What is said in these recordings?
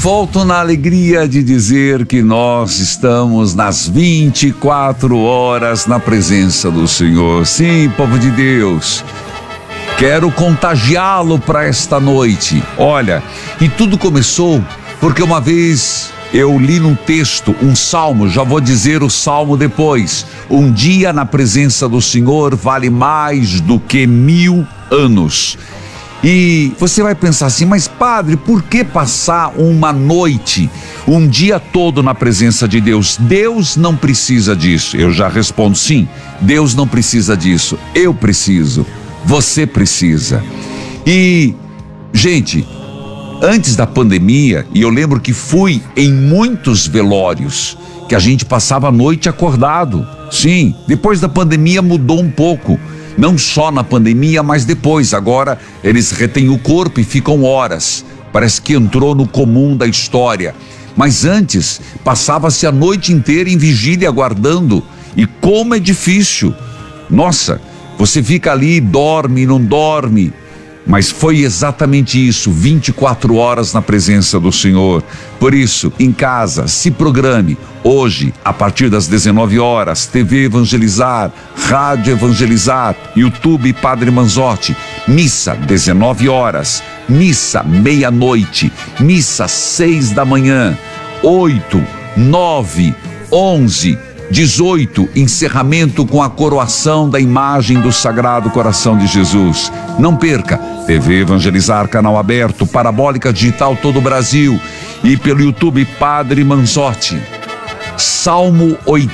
volto na alegria de dizer que nós estamos nas 24 horas na presença do Senhor. Sim, povo de Deus, quero contagiá-lo para esta noite. Olha, e tudo começou porque uma vez eu li num texto, um salmo, já vou dizer o salmo depois. Um dia na presença do Senhor vale mais do que 1000 anos. E você vai pensar assim, mas padre, por que passar uma noite, um dia todo na presença de Deus? Deus não precisa disso. Eu já respondo sim, Deus não precisa disso. Eu preciso, você precisa. E, gente, antes da pandemia, e eu lembro que fui em muitos velórios, que a gente passava a noite acordado. Sim, depois da pandemia mudou um pouco. Não só na pandemia, mas depois. Agora eles retêm o corpo e ficam horas. Parece que entrou no comum da história. Mas antes, passava-se a noite inteira em vigília aguardando. E como é difícil. Nossa, você fica ali, dorme, não dorme. Mas foi exatamente isso, 24 horas na presença do Senhor. Por isso, em casa, se programe. Hoje, a partir das 19 horas, TV Evangelizar, Rádio Evangelizar, YouTube Padre Manzotti. Missa, 19 horas. Missa, meia-noite. Missa, 6 da manhã. 8, 9, 11, 18, encerramento com a coroação da imagem do Sagrado Coração de Jesus. Não perca, TV Evangelizar, canal aberto, parabólica digital todo o Brasil e pelo YouTube Padre Manzotti. Salmo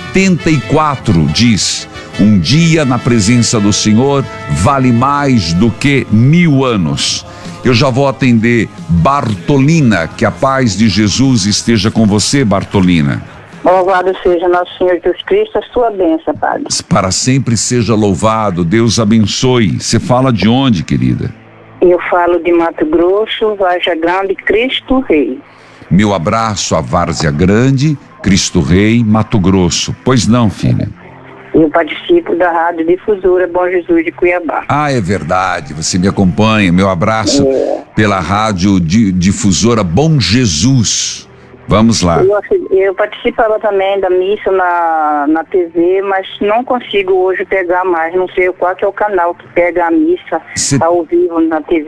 84 diz: um dia na presença do Senhor vale mais do que 1000 anos. Eu já vou atender Bartolina, que a paz de Jesus esteja com você, Bartolina. Louvado seja nosso Senhor Jesus Cristo, a sua bênção, Padre. Para sempre seja louvado, Deus abençoe. Você fala de onde, querida? Eu falo de Mato Grosso, Várzea Grande, Cristo Rei. Meu abraço a Várzea Grande, Cristo Rei, Mato Grosso. Pois não, filha? Eu participo da Rádio Difusora Bom Jesus de Cuiabá. Ah, é verdade, você me acompanha. Meu abraço pela Rádio Difusora Bom Jesus. Vamos lá. Eu participava também da missa na TV, mas não consigo hoje pegar mais. Não sei qual que é o canal que pega a missa ao vivo na TV.